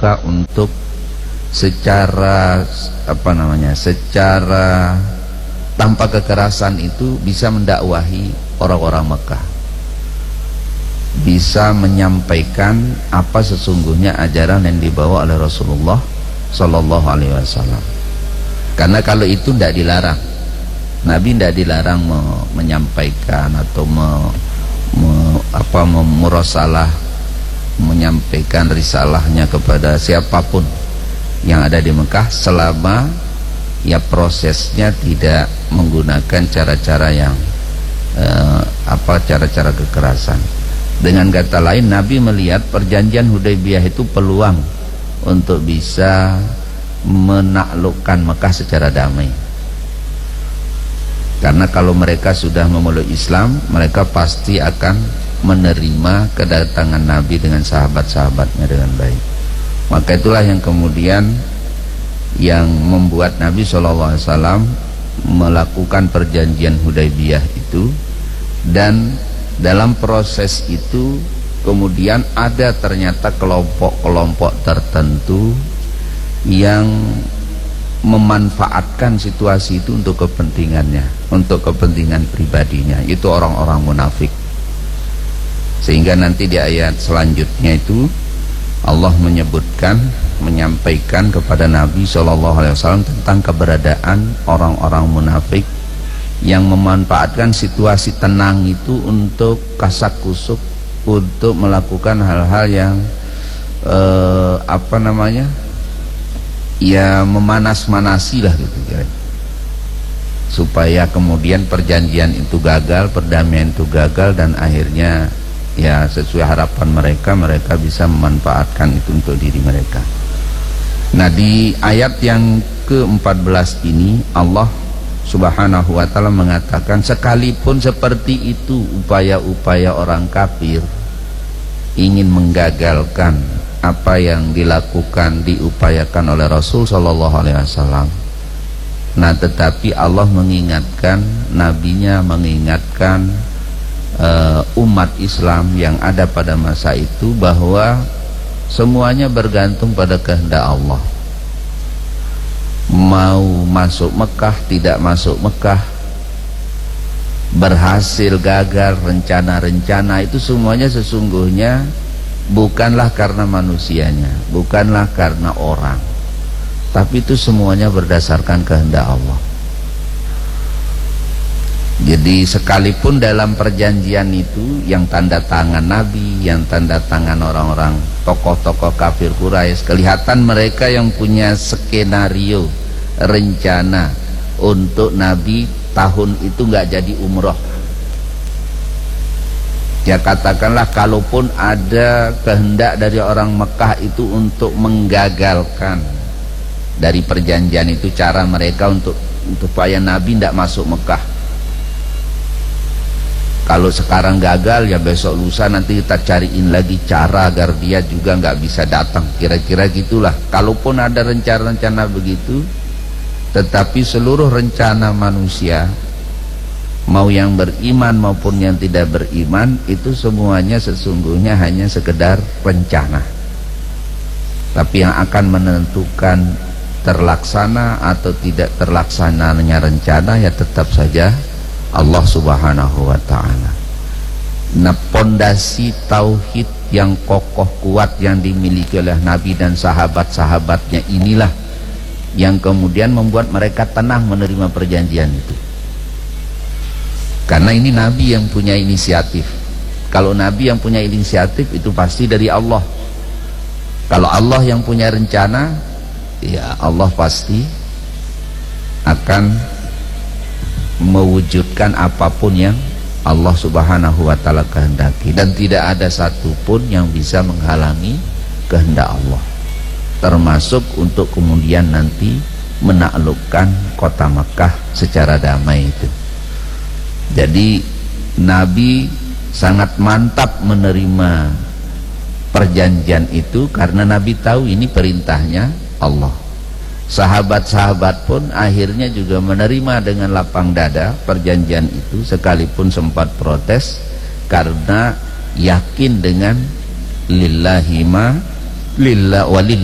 terbuka untuk secara secara tanpa kekerasan itu bisa mendakwahi orang-orang Mekah, bisa menyampaikan apa sesungguhnya ajaran yang dibawa oleh Rasulullah Sallallahu Alaihi Wasallam. Karena kalau itu tidak dilarang, Nabi tidak dilarang menyampaikan atau murasalah, menyampaikan risalahnya kepada siapapun yang ada di Mekah, selama ya prosesnya tidak menggunakan cara-cara yang cara-cara kekerasan. Dengan kata lain, Nabi melihat perjanjian Hudaybiyah itu peluang untuk bisa menaklukkan Mekah secara damai. Karena kalau mereka sudah memeluk Islam, mereka pasti akan menerima kedatangan Nabi dengan sahabat-sahabatnya dengan baik. Maka itulah yang kemudian yang membuat Nabi SAW melakukan perjanjian Hudaybiyah itu. Dan dalam proses itu kemudian ada ternyata kelompok-kelompok tertentu yang memanfaatkan situasi itu untuk kepentingannya, untuk kepentingan pribadinya. Itu orang-orang munafik. Sehingga nanti di ayat selanjutnya itu Allah menyampaikan kepada Nabi SAW tentang keberadaan orang-orang munafik yang memanfaatkan situasi tenang itu untuk kasak kusuk, untuk melakukan hal-hal yang ya memanas-manasi lah gitu kira, supaya kemudian perjanjian itu gagal, perdamaian itu gagal, dan akhirnya ya sesuai harapan mereka bisa memanfaatkan itu untuk diri mereka. Nah, di ayat yang ke-14 ini Allah Subhanahu wa ta'ala mengatakan, sekalipun seperti itu upaya-upaya orang kafir ingin menggagalkan apa yang diupayakan oleh Rasul Sallallahu Alaihi Wasallam. Nah, tetapi Allah mengingatkan, Nabinya mengingatkan umat Islam yang ada pada masa itu bahwa semuanya bergantung pada kehendak Allah. Mau masuk Mekah, tidak masuk Mekah, berhasil, gagal, rencana-rencana itu semuanya sesungguhnya bukanlah karena manusianya, bukanlah karena orang, tapi itu semuanya berdasarkan kehendak Allah. Jadi sekalipun dalam perjanjian itu yang tanda tangan Nabi, yang tanda tangan orang-orang tokoh-tokoh kafir Quraisy, kelihatan mereka yang punya skenario, rencana untuk Nabi tahun itu nggak jadi umroh. Ya katakanlah kalaupun ada kehendak dari orang Mekah itu untuk menggagalkan dari perjanjian itu, cara mereka untuk supaya Nabi tidak masuk Mekah. Kalau sekarang gagal, ya besok lusa nanti kita cariin lagi cara agar dia juga nggak bisa datang, kira-kira gitulah. Kalaupun ada rencana-rencana begitu, tetapi seluruh rencana manusia, mau yang beriman maupun yang tidak beriman, itu semuanya sesungguhnya hanya sekedar rencana. Tapi yang akan menentukan terlaksana atau tidak terlaksananya rencana ya tetap saja Allah Subhanahu wa ta'ala. Nah, pondasi tauhid yang kokoh kuat yang dimiliki oleh Nabi dan sahabat-sahabatnya inilah yang kemudian membuat mereka tenang menerima perjanjian itu. Karena ini Nabi yang punya inisiatif. Kalau Nabi yang punya inisiatif itu pasti dari Allah. Kalau Allah yang punya rencana, ya Allah pasti akan mewujudkan apapun yang Allah Subhanahu wa ta'ala kehendaki, dan tidak ada satupun yang bisa menghalangi kehendak Allah, termasuk untuk kemudian nanti menaklukkan kota Makkah secara damai itu. Jadi Nabi sangat mantap menerima perjanjian itu karena Nabi tahu ini perintahnya Allah. Sahabat-sahabat pun akhirnya juga menerima dengan lapang dada perjanjian itu, sekalipun sempat protes karena yakin dengan lillahi ma lillah walillah